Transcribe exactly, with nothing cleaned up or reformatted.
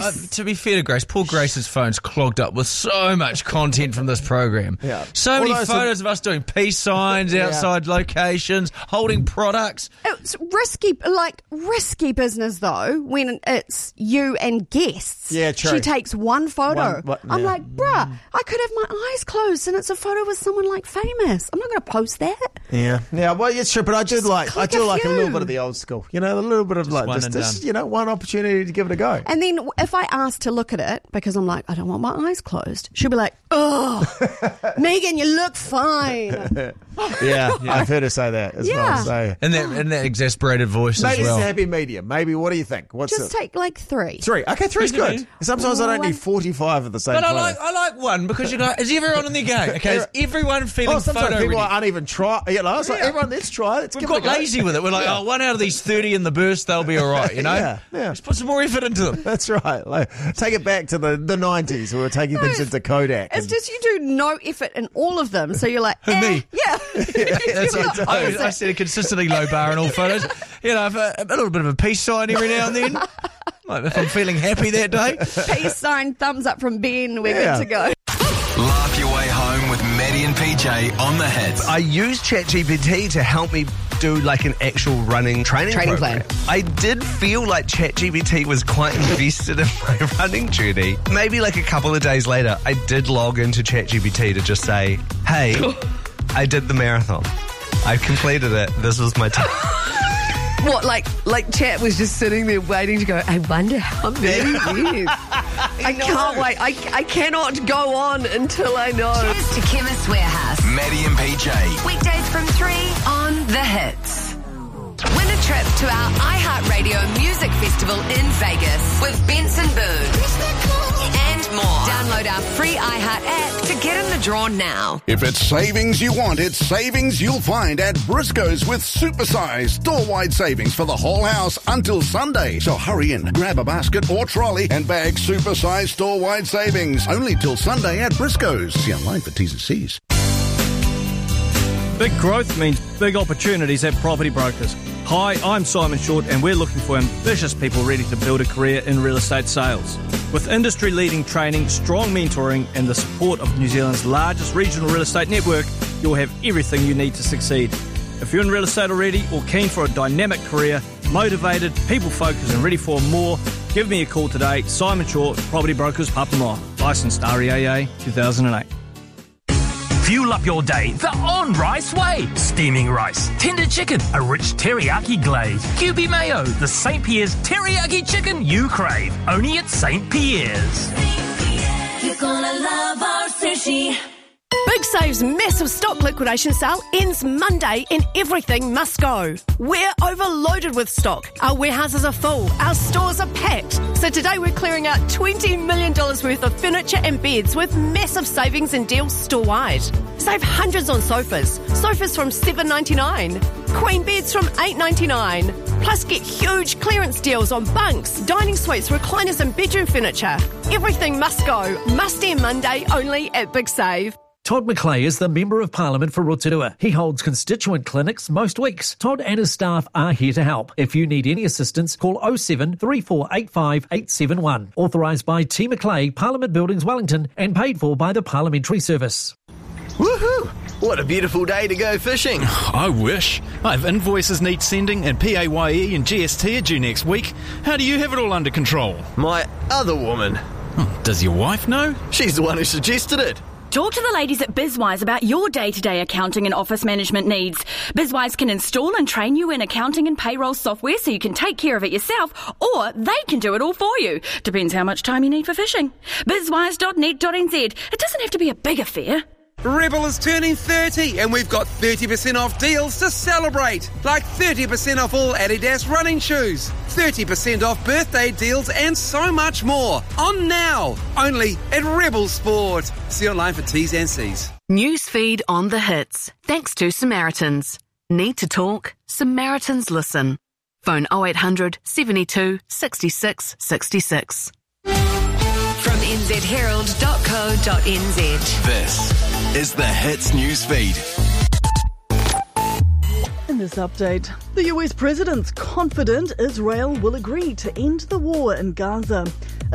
uh, to be fair to Grace, poor Grace's phone's clogged up with so much content from this program. Yeah. So All many those photos are- of us doing peace signs Yeah. outside locations, holding products. It's risky, like risky business though, when it's you and guests. Yeah, true. She takes one photo. One- what- I'm yeah. like, bruh, I could have my eyes closed and it's a photo with someone like famous. I'm not going to post that. Yeah, yeah. Well, it's true, but I do like I click do a like a little few. bit of the old school. You know, a little bit of like one just, and just done. you know one opportunity to give it a go. And then if I ask to look at it, because I'm like, I don't want my eyes closed, she'll be like, oh, Megan, you look fine. Yeah, I've heard her say that as Yeah. well. So And that, and that exasperated voice maybe as well. it's a happy medium. Maybe what do you think? What's Just it? take like three. Three. Okay, three's Okay. good. Sometimes I don't need forty-five of the same. But I photo. like I like one because you go, is everyone in their game? Okay, is everyone feeling Oh, sometimes photo people ready? aren't even try. You know, it's like Yeah. everyone, let's try it. Let's We've give got it a go. lazy with it. We're like, oh, one out of these thirty in the burst, they'll be all right, you know? Yeah, yeah. Let's put some more effort into them. That's right. Like, take it back to the, the nineties. We were taking things into Kodak. It's and- just you do no effort in all of them, so you're like, eh, Me? yeah. That's You're what the I, I opposite. set a consistently low bar in all photos. You know, if a, a little bit of a peace sign every now and then. Like if I'm feeling happy that day. Peace sign, thumbs up from Ben. We're Yeah. good to go. Laugh your way home with Maddie and P J on the hits. I used ChatGPT to help me do like an actual running training, Training program. plan. I did feel like ChatGPT was quite invested in my running journey. Maybe like a couple of days later, I did log into ChatGPT to just say, hey, I did the marathon. I completed it. This was my time. What, like, like Chat was just sitting there waiting to go, I wonder how many years. I can't wait. I, I cannot go on until I know. Cheers to Chemist Warehouse. Maddie and P J. Weekdays from three on The Hits. Win a trip to our iHeartRadio Music Festival in Vegas with Benson Boone. And more. Download our free iHeart app to get in the draw now. If it's savings you want, it's savings you'll find at Briscoe's with supersized store-wide savings for the whole house until Sunday. So hurry in, grab a basket or trolley and bag supersized store-wide savings. Only till Sunday at Briscoe's. See online for T's and C's. Big growth means big opportunities at Property Brokers. Hi, I'm Simon Short and we're looking for ambitious people ready to build a career in real estate sales. With industry-leading training, strong mentoring and the support of New Zealand's largest regional real estate network, you'll have everything you need to succeed. If you're in real estate already or keen for a dynamic career, motivated, people-focused and ready for more, give me a call today. Simon Short, Property Brokers, Papamoa. Licensed R E A A two thousand eight. Fuel up your day the on-rice way. Steaming rice, tender chicken, a rich teriyaki glaze, Q B mayo, the Saint Pierre's teriyaki chicken you crave. Only at Saint Pierre's. You're gonna love our sushi. Big Save's massive stock liquidation sale ends Monday and everything must go. We're overloaded with stock. Our warehouses are full. Our stores are packed. So today we're clearing out twenty million dollars worth of furniture and beds with massive savings and deals store-wide. Save hundreds on sofas. Sofas from seven dollars ninety-nine. Queen beds from eight dollars ninety-nine. Plus get huge clearance deals on bunks, dining suites, recliners and bedroom furniture. Everything must go. Must end Monday only at Big Save. Todd McClay is the Member of Parliament for Rotorua. He holds constituent clinics most weeks. Todd and his staff are here to help. If you need any assistance, call oh seven three four eight five eight seven one. Authorised by T McClay, Parliament Buildings, Wellington, and paid for by the Parliamentary Service. Woohoo! What a beautiful day to go fishing. I wish. I have invoices need sending and P A Y E and G S T are due next week. How do you have it all under control? My other woman. Oh, does your wife know? She's the one who suggested it. Talk to the ladies at BizWise about your day-to-day accounting and office management needs. BizWise can install and train you in accounting and payroll software so you can take care of it yourself, or they can do it all for you. Depends how much time you need for fishing. bizwise dot net dot n z. It doesn't have to be a big affair. Rebel is turning thirty and we've got thirty percent off deals to celebrate. Like thirty percent off all Adidas running shoes, thirty percent off birthday deals and so much more. On now, only at Rebel Sport. See online for T's and C's. Newsfeed on the hits. Thanks to Samaritans. Need to talk? Samaritans listen. Phone oh eight hundred seventy-two sixty-six sixty-six. From n z herald dot co dot n z. This is the Hits News Feed. In this update, the U S president's confident Israel will agree to end the war in Gaza.